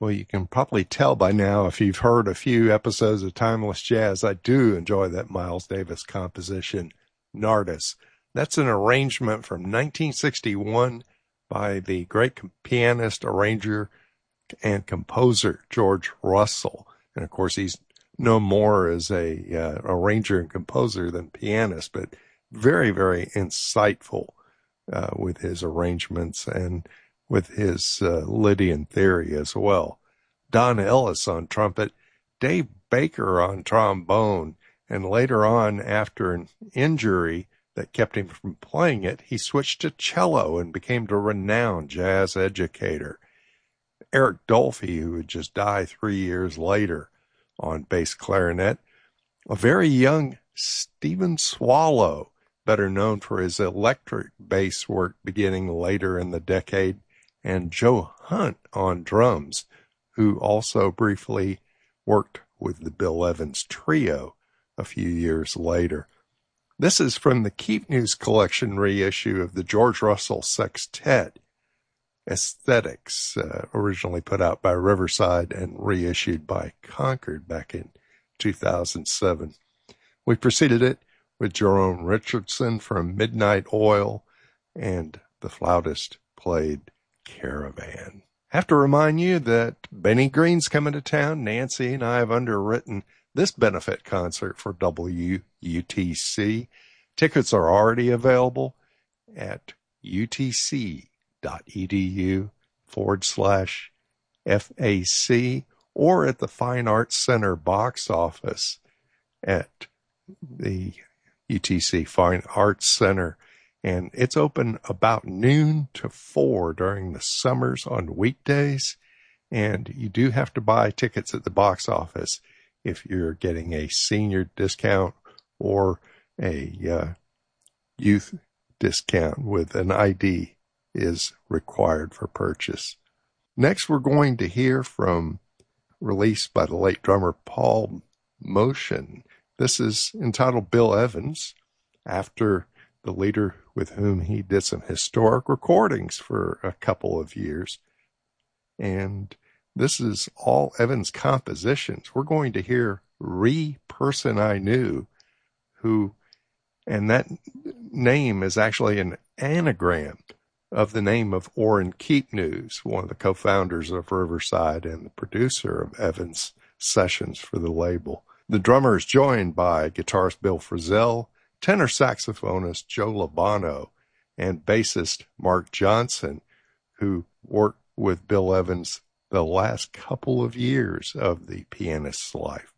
Well, you can probably tell by now if you've heard a few episodes of Timeless Jazz, I do enjoy that Miles Davis composition, Nardis. That's an arrangement from 1961 by the great pianist, arranger, and composer George Russell. And of course, he's no more as a arranger and composer than pianist, but very, very insightful with his arrangements and with his Lydian theory as well. Don Ellis on trumpet, Dave Baker on trombone, and later on, after an injury that kept him from playing it, he switched to cello and became a renowned jazz educator. Eric Dolphy, who would just die 3 years later, on bass clarinet. A very young Stephen Swallow, better known for his electric bass work beginning later in the decade, and Joe Hunt on drums, who also briefly worked with the Bill Evans Trio a few years later. This is from the Keep News Collection reissue of the George Russell Sextet, Aesthetics, originally put out by Riverside and reissued by Concord back in 2007. We preceded it with Jerome Richardson from Midnight Oil, and the flautist played Caravan. Have to remind you that Benny Green's coming to town. Nancy and I have underwritten this benefit concert for WUTC. Tickets are already available at utc.edu/FAC or at the Fine Arts Center box office at the UTC Fine Arts Center. And it's open about noon to 4 during the summers on weekdays. And you do have to buy tickets at the box office if you're getting a senior discount or a youth discount with an ID is required for purchase. Next, we're going to hear from released by the late drummer Paul Motian. This is entitled Bill Evans, after the leader with whom he did some historic recordings for a couple of years. And this is all Evans' compositions. We're going to hear Person I Knew, and that name is actually an anagram of the name of Orrin Keepnews, one of the co-founders of Riverside and the producer of Evans' sessions for the label. The drummer is joined by guitarist Bill Frisell, tenor saxophonist Joe Labano, and bassist Mark Johnson, who worked with Bill Evans the last couple of years of the pianist's life.